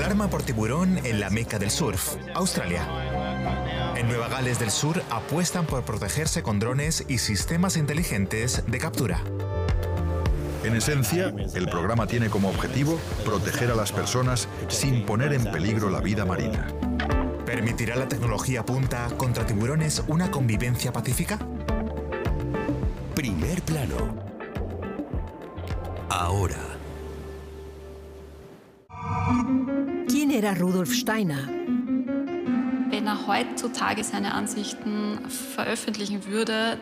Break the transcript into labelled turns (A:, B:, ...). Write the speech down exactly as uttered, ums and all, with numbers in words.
A: Alarma por tiburón en la meca del surf, Australia. En Nueva Gales del Sur apuestan por protegerse con drones y sistemas inteligentes de captura.
B: En esencia, el programa tiene como objetivo proteger a las personas sin poner en peligro la vida marina.
A: ¿Permitirá la tecnología punta contra tiburones una convivencia pacífica?
C: Primer plano. Ahora.
D: ¿Quién era Rudolf Steiner?
E: Wenn er heutzutage seine Ansichten veröffentlichen würde,